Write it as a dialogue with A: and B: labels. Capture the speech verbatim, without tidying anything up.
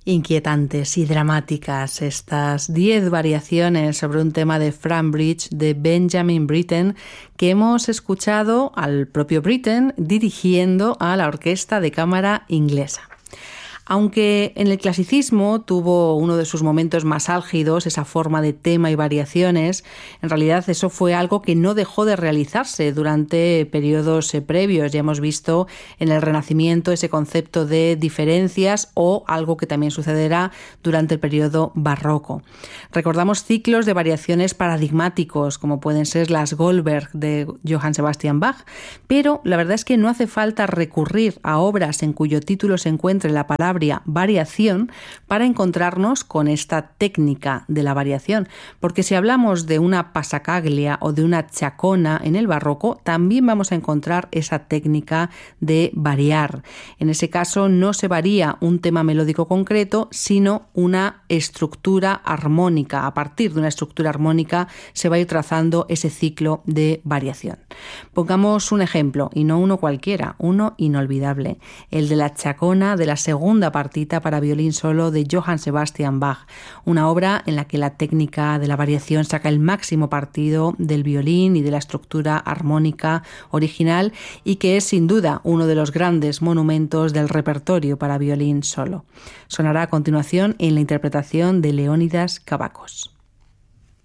A: Inquietantes y dramáticas estas diez variaciones sobre un tema de Frank Bridge de Benjamin Britten que hemos escuchado al propio Britten dirigiendo a la orquesta de cámara inglesa. Aunque en el clasicismo tuvo uno de sus momentos más álgidos, esa forma de tema y variaciones, en realidad eso fue algo que no dejó de realizarse durante periodos previos. Ya hemos visto en el Renacimiento ese concepto de diferencias o algo que también sucederá durante el periodo barroco. Recordamos ciclos de variaciones paradigmáticos, como pueden ser las Goldberg de Johann Sebastian Bach, pero la verdad es que no hace falta recurrir a obras en cuyo título se encuentre la palabra variación para encontrarnos con esta técnica de la variación, porque si hablamos de una passacaglia o de una chacona en el barroco, también vamos a encontrar esa técnica de variar. En ese caso no se varía un tema melódico concreto, sino una estructura armónica. A partir de una estructura armónica se va a ir trazando ese ciclo de variación. Pongamos un ejemplo, y no uno cualquiera, uno inolvidable, el de la chacona de la segunda partita para violín solo de Johann Sebastian Bach, una obra en la que la técnica de la variación saca el máximo partido del violín y de la estructura armónica original y que es sin duda uno de los grandes monumentos del repertorio para violín solo. Sonará a continuación en la interpretación de Leónidas Kavakos.